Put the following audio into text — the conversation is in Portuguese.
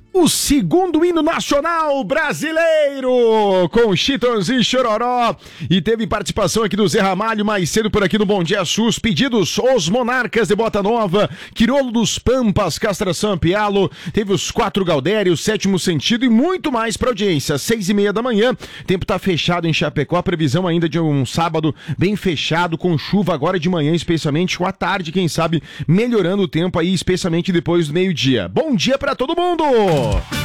O segundo hino nacional brasileiro com Chitãozinho e Chororó, e teve participação aqui do Zé Ramalho mais cedo por aqui no Bom Dia SUS. Pedidos: Os Monarcas de Bota Nova, Quirolo dos Pampas, Castração Ampialo, teve os Quatro Gaudérios, Sétimo Sentido e muito mais pra audiência. 6:30 da manhã, tempo tá fechado em Chapecó, a previsão ainda de um sábado bem fechado, com chuva agora de manhã, especialmente com a tarde, quem sabe melhorando o tempo aí, especialmente depois do meio-dia. Bom dia pra todo mundo!